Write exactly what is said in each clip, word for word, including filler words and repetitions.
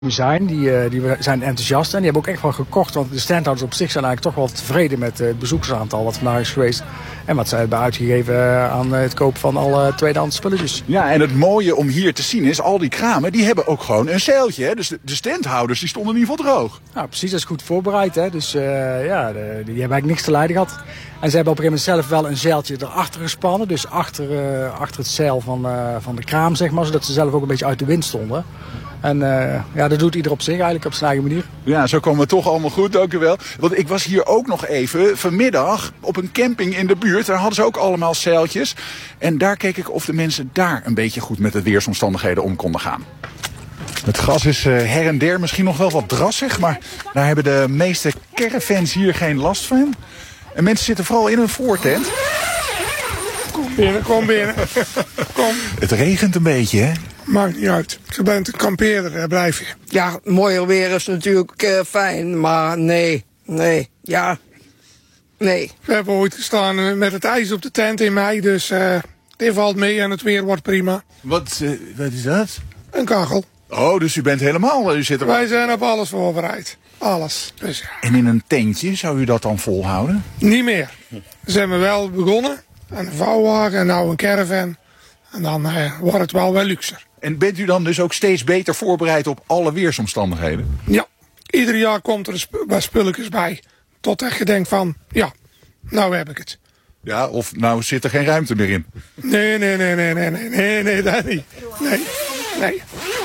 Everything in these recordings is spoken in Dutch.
zijn, die, die zijn enthousiast en die hebben ook echt wel gekocht. Want de standhouders op zich zijn eigenlijk toch wel tevreden met het bezoekersaantal wat vandaag is geweest. En wat zij hebben uitgegeven aan het kopen van alle tweedehands spulletjes. Ja, en het mooie om hier te zien is, al die kramen, die hebben ook gewoon een zeiltje. Hè? Dus de, de standhouders, die stonden in ieder geval droog. Nou, precies, dat is goed voorbereid. Hè? Dus uh, ja, de, die hebben eigenlijk niks te lijden gehad. En ze hebben op een gegeven moment zelf wel een zeiltje erachter gespannen. Dus achter, uh, achter het zeil van, uh, van de kraam, zeg maar. Zodat ze zelf ook een beetje uit de wind stonden. En uh, ja, dat doet ieder op zich eigenlijk op zijn eigen manier. Ja, zo komen we toch allemaal goed, dank u wel. Want ik was hier ook nog even vanmiddag op een camping in de buurt. Daar hadden ze ook allemaal zeiltjes. En daar keek ik of de mensen daar een beetje goed met de weersomstandigheden om konden gaan. Het gras is uh, her en der misschien nog wel wat drassig, maar daar hebben de meeste caravans hier geen last van. En mensen zitten vooral in een voortent. Kom binnen, kom binnen. Kom. Het regent een beetje, hè? Maakt niet uit. Je bent een kampeerder, daar blijf je. Ja, mooier weer is natuurlijk uh, fijn, maar nee, nee, ja, nee. We hebben ooit gestaan met het ijs op de tent in mei, dus uh, dit valt mee en het weer wordt prima. Wat, uh, wat is dat? Een kachel. Oh, dus u bent helemaal... U zit er... Wij zijn op alles voorbereid. Alles. Dus, ja. En in een tentje, zou u dat dan volhouden? Niet meer. Ze hebben wel begonnen. Een vouwwagen en nou een caravan. En dan uh, wordt het wel wel luxer. En bent u dan dus ook steeds beter voorbereid op alle weersomstandigheden? Ja. Ieder jaar komt er sp- wat spulletjes bij. Totdat je denkt van, ja, nou heb ik het. Ja, of nou zit er geen ruimte meer in? Nee, nee, nee, nee, nee, nee, nee, nee, dat niet. Nee, nee.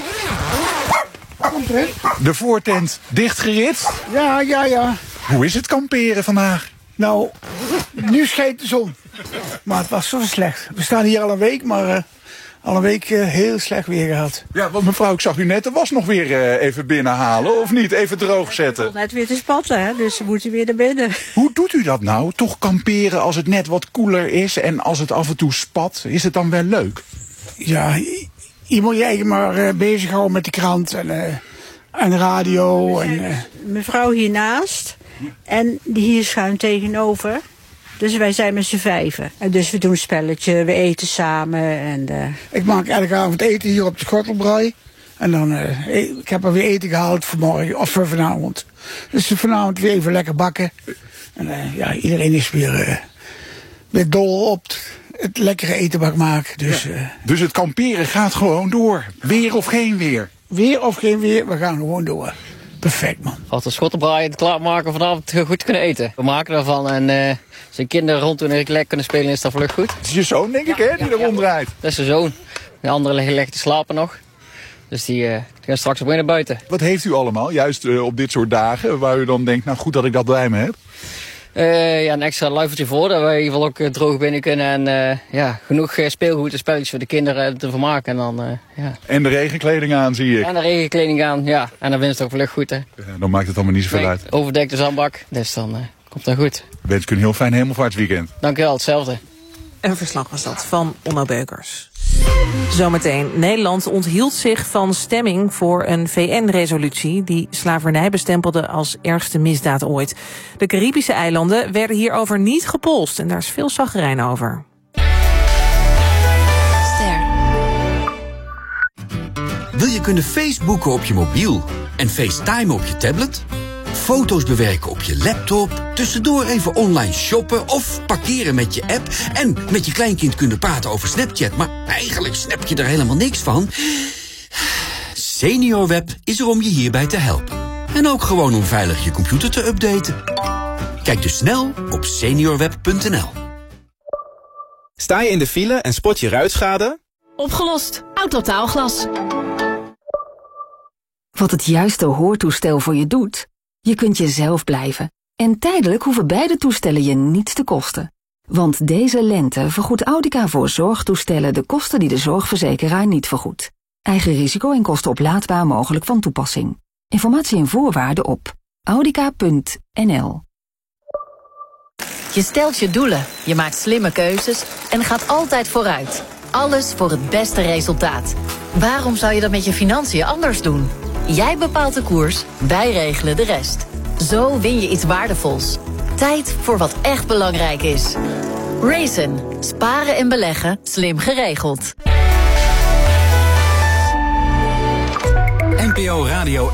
Komt erin. De voortent dichtgeritst? Ja, ja, ja. Hoe is het kamperen vandaag? Nou, nu schijnt de zon. Maar het was zo slecht. We staan hier al een week, maar uh, al een week uh, heel slecht weer gehad. Ja, want mevrouw, ik zag u net de was nog weer uh, even binnenhalen, of niet? Even droog zetten. Net weer te spatten, hè? Dus we moeten weer naar binnen. Hoe doet u dat nou? Toch kamperen als het net wat koeler is en als het af en toe spat? Is het dan wel leuk? Ja, je, je moet je eigen maar uh, bezighouden met de krant en, uh, en de radio. En, uh... Mevrouw hiernaast en die hier schuin tegenover. Dus wij zijn met z'n vijven. En dus we doen een spelletje, we eten samen. En, uh... Ik maak elke avond eten hier op de Schottelbraai. En dan, uh, ik heb er weer eten gehaald vanmorgen, of voor vanavond. Dus vanavond weer even lekker bakken. En uh, ja, iedereen is weer, uh, weer dol op het lekkere eten maken. Dus, ja. uh, dus het kamperen gaat gewoon door. Weer of geen weer? Weer of geen weer, we gaan gewoon door. Perfect, man. Als de schottenbraai het klaarmaken vanavond goed kunnen eten. We maken ervan en uh, zijn kinderen rond toen lekker kunnen spelen is dat vlug goed. Het is je zoon, denk ik, hè, die er ronddraait. Dat is zijn zoon. De andere liggen lekker te slapen nog. Dus die, uh, die gaan straks op naar buiten. Wat heeft u allemaal, juist uh, op dit soort dagen, waar u dan denkt, nou goed dat ik dat bij me heb? Uh, ja, een extra luifeltje voor, dat we in ieder geval ook uh, droog binnen kunnen. En uh, ja, genoeg uh, speelgoed en spelletjes voor de kinderen te vermaken. En, dan, uh, ja. en de regenkleding aan, zie ik. En de regenkleding aan, ja. En dan wint het ook vlug goed, hè. Ja, dan maakt het allemaal niet zoveel uit. Overdekte zandbak, dus dan uh, komt dat goed. Ik wens u een heel fijn hemelvaartsweekend. Dank u wel, hetzelfde. Een verslag was dat van Onno Beukers. Zometeen. Nederland onthield zich van stemming voor een V N-resolutie die slavernij bestempelde als ergste misdaad ooit. De Caribische eilanden werden hierover niet gepolst en daar is veel zagrijn over. Ster. Wil je kunnen Facebooken op je mobiel en FaceTime op je tablet? Foto's bewerken op je laptop, tussendoor even online shoppen of parkeren met je app en met je kleinkind kunnen praten over Snapchat, maar eigenlijk snap je er helemaal niks van? SeniorWeb is er om je hierbij te helpen. En ook gewoon om veilig je computer te updaten. Kijk dus snel op seniorweb punt n l. Sta je in de file en spot je ruitschade? Opgelost. Autotaalglas. Wat het juiste hoortoestel voor je doet? Je kunt jezelf blijven. En tijdelijk hoeven beide toestellen je niets te kosten. Want deze lente vergoedt Audica voor zorgtoestellen de kosten die de zorgverzekeraar niet vergoedt. Eigen risico en kosten oplaadbaar mogelijk van toepassing. Informatie en voorwaarden op audica punt n l. Je stelt je doelen, je maakt slimme keuzes en gaat altijd vooruit. Alles voor het beste resultaat. Waarom zou je dat met je financiën anders doen? Jij bepaalt de koers, wij regelen de rest. Zo win je iets waardevols. Tijd voor wat echt belangrijk is. Raisin. Sparen en beleggen, slim geregeld. N P O Radio